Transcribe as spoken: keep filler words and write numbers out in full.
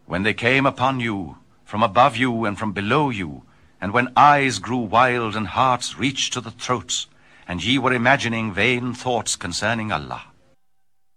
when they came upon you, from above you and from below you, and when eyes grew wild and hearts reached to the throats, and ye were imagining vain thoughts concerning Allah.